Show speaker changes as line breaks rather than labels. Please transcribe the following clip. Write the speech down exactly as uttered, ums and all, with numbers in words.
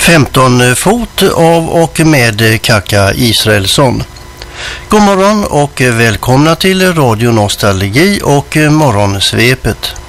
femton fot av och med Kaka Israelsson. God morgon och välkomna till Radio Nostalgi och Morgonsvepet.